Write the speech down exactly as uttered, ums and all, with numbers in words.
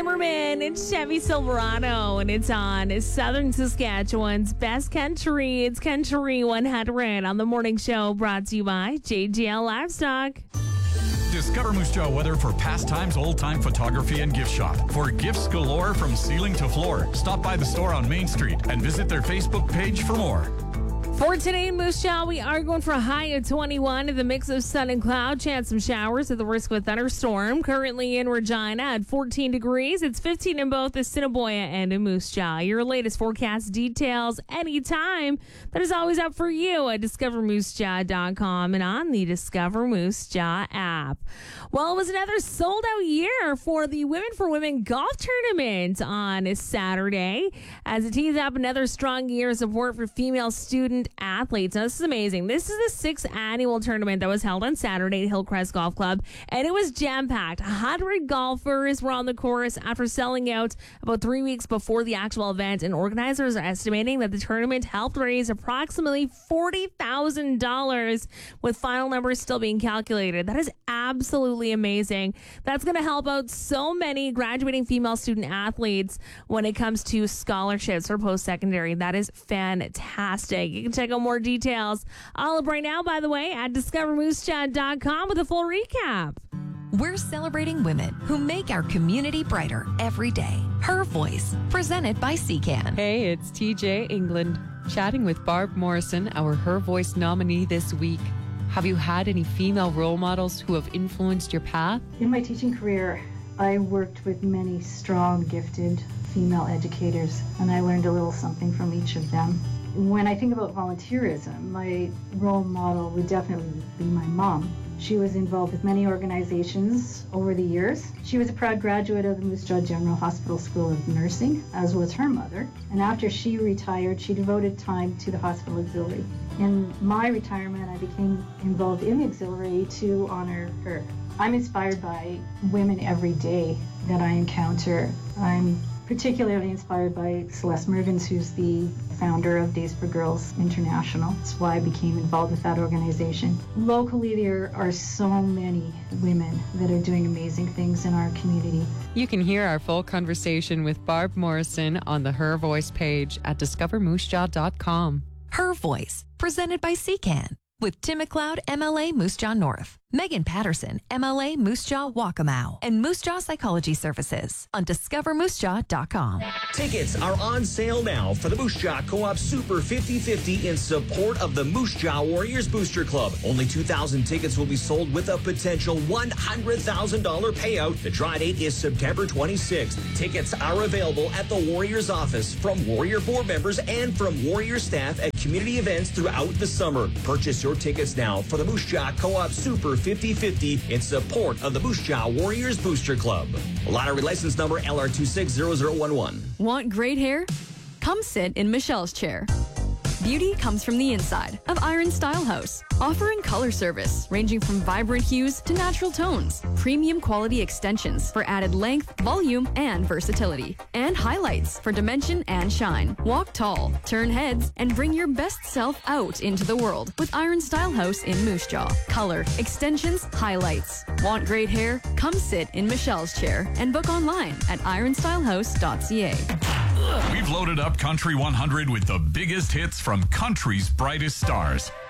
Zimmerman and Chevy Silverado, and it's on Southern Saskatchewan's best country. It's Country one hundred on the morning show, brought to you by J G L Livestock. Discover Moose Jaw weather for pastimes, old-time photography, and gift shop. For gifts galore from ceiling to floor, stop by the store on Main Street and visit their Facebook page for more. For today in Moose Jaw, we are going for a high of twenty-one with a mix of sun and cloud. Chance some showers at the risk of a thunderstorm. Currently in Regina at fourteen degrees. It's fifteen in both Assiniboia and in Moose Jaw. Your latest forecast details anytime. That is always up for you at discover moose jaw dot com and on the Discover Moose Jaw app. Well, it was another sold-out year for the Women for Women golf tournament on Saturday as it tees up another strong year of support for female student athletes. Now, this is amazing. This is the sixth annual tournament that was held on Saturday at Hillcrest Golf Club, and it was jam-packed. one hundred golfers were on the course after selling out about three weeks before the actual event, and organizers are estimating that the tournament helped raise approximately forty thousand dollars, with final numbers still being calculated. That is absolutely amazing. That's going to help out so many graduating female student athletes when it comes to scholarships for post-secondary. That is fantastic. You can check out more details all up right now, by the way, at discover moose jaw dot com with a full recap. We're celebrating women who make our community brighter every day. Her Voice, presented by C C A N. Hey, it's T J England, chatting with Barb Morrison, our Her Voice nominee this week. Have you had any female role models who have influenced your path? In my teaching career, I worked with many strong, gifted female educators, and I learned a little something from each of them. When I think about volunteerism, my role model would definitely be my mom. She was involved with many organizations over the years. She was a proud graduate of the Moose Jaw General Hospital School of Nursing, as was her mother. And after she retired, she devoted time to the hospital auxiliary. In my retirement, I became involved in the auxiliary to honor her. I'm inspired by women every day that I encounter. I'm particularly inspired by Celeste Mervins, who's the founder of Days for Girls International. That's why I became involved with that organization. Locally, there are so many women that are doing amazing things in our community. You can hear our full conversation with Barb Morrison on the Her Voice page at discover moose jaw dot com. Her Voice, presented by C C A N. With Tim McLeod, M L A Moose Jaw North, Megan Patterson, M L A Moose Jaw Waccamaw, and Moose Jaw Psychology Services on discover moose jaw dot com. Tickets are on sale now for the Moose Jaw Co-op Super fifty fifty in support of the Moose Jaw Warriors Booster Club. Only two thousand tickets will be sold with a potential one hundred thousand dollars payout. The draw date is September twenty-sixth. Tickets are available at the Warriors office from Warrior board members and from Warrior staff at community events throughout the summer. Purchase your tickets now for the Moose Jaw Co-op Super fifty fifty in support of the Moose Jaw Warriors Booster Club. Lottery license number L R two six zero zero one one. Want great hair? Come sit in Michelle's chair. Beauty comes from the inside of Iron Style House, offering color service ranging from vibrant hues to natural tones, premium quality extensions for added length, volume, and versatility, and highlights for dimension and shine. Walk tall, turn heads, and bring your best self out into the world with Iron Style House in Moose Jaw. Color, extensions, highlights. Want great hair? Come sit in Michelle's chair and book online at iron style house dot c a. We've loaded up Country one hundred with the biggest hits from country's brightest stars.